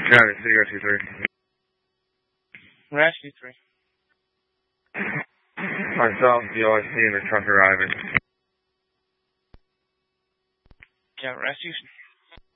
Got it, City Rescue 3. Rescue 3. Myself, the OSC, and the truck arriving. Yeah, Rescue